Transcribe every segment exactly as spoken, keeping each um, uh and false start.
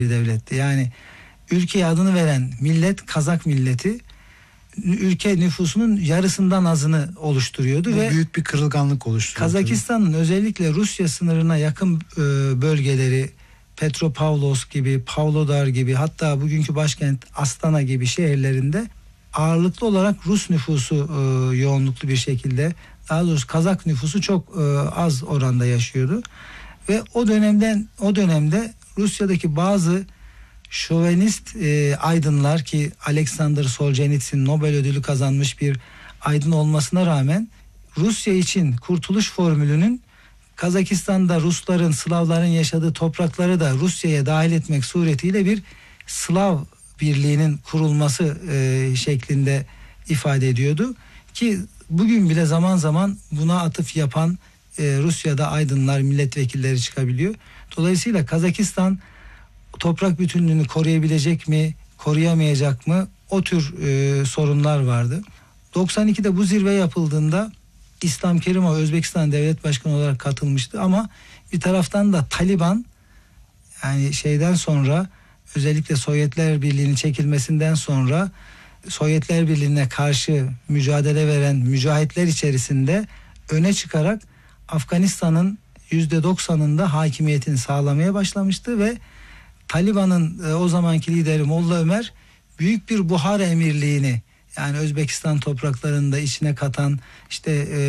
bir devletti. Yani ülkeye adını veren millet Kazak milleti ülke nüfusunun yarısından azını oluşturuyordu. Bu ve büyük bir kırılganlık oluşturuyor. Kazakistan'ın özellikle Rusya sınırına yakın e, bölgeleri, Petropavlovsk gibi, Pavlodar gibi, hatta bugünkü başkent Astana gibi şehirlerinde ağırlıklı olarak Rus nüfusu e, yoğunluklu bir şekilde, daha doğrusu Kazak nüfusu çok e, az oranda yaşıyordu. Ve o dönemden o dönemde Rusya'daki bazı şovenist e, aydınlar, ki Alexander Solzhenitsyn Nobel ödülü kazanmış bir aydın olmasına rağmen, Rusya için kurtuluş formülünün Kazakistan'da Rusların, Slavların yaşadığı toprakları da Rusya'ya dahil etmek suretiyle bir Slav birliğinin kurulması e, şeklinde ifade ediyordu. Ki bugün bile zaman zaman buna atıf yapan e, Rusya'da aydınlar, milletvekilleri çıkabiliyor. Dolayısıyla Kazakistan toprak bütünlüğünü koruyabilecek mi, koruyamayacak mı? O tür e, sorunlar vardı. doksan ikide bu zirve yapıldığında İslam Kerimov Özbekistan Devlet Başkanı olarak katılmıştı ama bir taraftan da Taliban, yani şeyden sonra, özellikle Sovyetler Birliği'nin çekilmesinden sonra Sovyetler Birliği'ne karşı mücadele veren mücahitler içerisinde öne çıkarak Afganistan'ın yüzde doksanında hakimiyetini sağlamaya başlamıştı ve Taliban'ın e, o zamanki lideri Molla Ömer büyük bir Buhara emirliğini, yani Özbekistan topraklarında içine katan, işte e,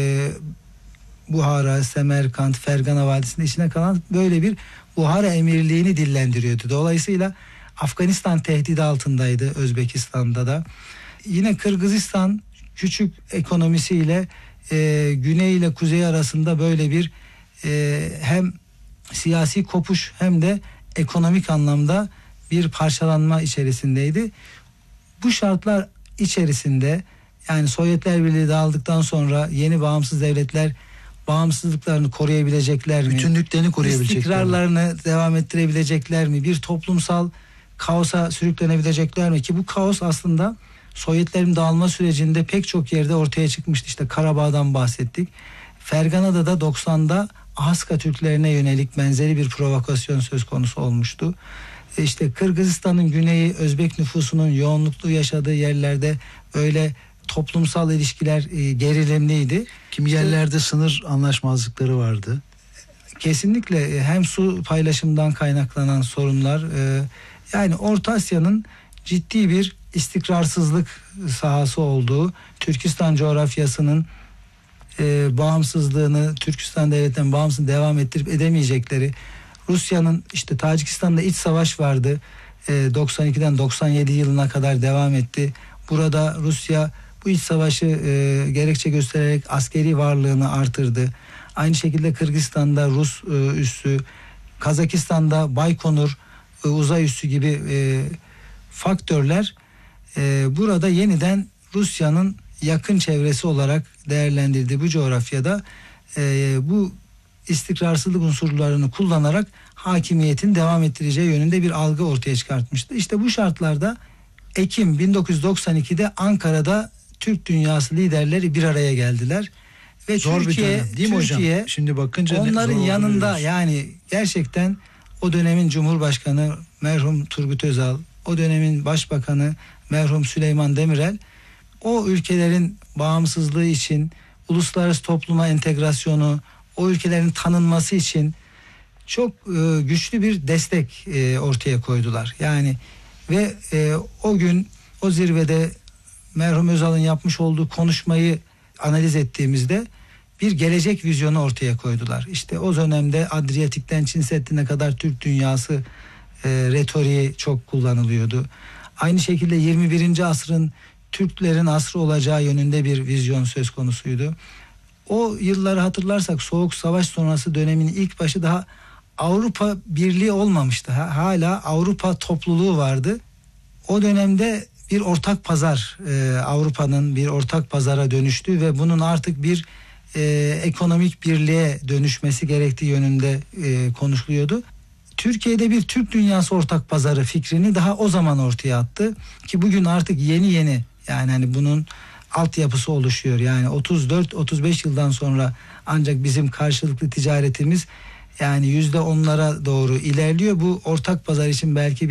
Buhara, Semerkant, Fergana Vadisi'nde içine kalan böyle bir Buhara emirliğini dillendiriyordu. Dolayısıyla Afganistan tehdidi altındaydı Özbekistan'da da. Yine Kırgızistan küçük ekonomisiyle e, güney ile kuzey arasında böyle bir e, hem siyasi kopuş hem de ekonomik anlamda bir parçalanma içerisindeydi. Bu şartlar içerisinde, yani Sovyetler Birliği dağıldıktan sonra yeni bağımsız devletler bağımsızlıklarını koruyabilecekler mi? Bütünlüklerini koruyabilecekler mi? İstikrarlarını devam ettirebilecekler mi? Bir toplumsal kaosa sürüklenebilecekler mi? Ki bu kaos aslında Sovyetlerin dağılma sürecinde pek çok yerde ortaya çıkmıştı. İşte Karabağ'dan bahsettik. Fergana'da da doksanda Ahıska Türklerine yönelik benzeri bir provokasyon söz konusu olmuştu. İşte Kırgızistan'ın güneyi, Özbek nüfusunun yoğunluklu yaşadığı yerlerde öyle toplumsal ilişkiler e, gerilimliydi. Kimi yerlerde işte, sınır anlaşmazlıkları vardı. Kesinlikle hem su paylaşımından kaynaklanan sorunlar, e, yani Orta Asya'nın ciddi bir istikrarsızlık sahası olduğu, Türkistan coğrafyasının e, bağımsızlığını, Türkistan devletinin bağımsızlığını devam ettirip edemeyecekleri, Rusya'nın işte Tacikistan'da iç savaş vardı, e, doksan ikiden doksan yedi yılına kadar devam etti. Burada Rusya bu iç savaşı e, gerekçe göstererek askeri varlığını artırdı. Aynı şekilde Kırgızistan'da Rus e, üssü, Kazakistan'da Baykonur e, uzay üssü gibi e, faktörler e, burada yeniden Rusya'nın yakın çevresi olarak değerlendirdiği bu coğrafyada e, bu istikrarsızlık unsurlarını kullanarak hakimiyetin devam ettireceği yönünde bir algı ortaya çıkartmıştı. İşte bu şartlarda Ekim bin dokuz yüz doksan ikide Ankara'da Türk dünyası liderleri bir araya geldiler ve zor Türkiye, bir dönem, değil mi Türkiye hocam? Şimdi bakınca onların yanında, yani gerçekten o dönemin Cumhurbaşkanı merhum Turgut Özal, o dönemin Başbakanı merhum Süleyman Demirel, o ülkelerin bağımsızlığı için, uluslararası topluma entegrasyonu, o ülkelerin tanınması için çok e, güçlü bir destek e, ortaya koydular. Yani ve e, o gün o zirvede merhum Özal'ın yapmış olduğu konuşmayı analiz ettiğimizde bir gelecek vizyonu ortaya koydular. İşte o dönemde Adriyatik'ten Çin Seddi'ne kadar Türk dünyası e, retoriği çok kullanılıyordu. Aynı şekilde yirmi birinci asrın Türklerin asrı olacağı yönünde bir vizyon söz konusuydu. O yılları hatırlarsak Soğuk Savaş sonrası dönemin ilk başı daha Avrupa Birliği olmamıştı. Hala Avrupa topluluğu vardı. O dönemde bir ortak pazar, e, Avrupa'nın bir ortak pazara dönüştü ve bunun artık bir e, ekonomik birliğe dönüşmesi gerektiği yönünde e, konuşuluyordu. Türkiye'de bir Türk dünyası ortak pazarı fikrini daha o zaman ortaya attı ki bugün artık yeni yeni, yani hani bunun altyapısı oluşuyor. Yani otuz dört otuz beş yıldan sonra ancak bizim karşılıklı ticaretimiz Yani yüzde onlara doğru ilerliyor. Bu ortak pazar için belki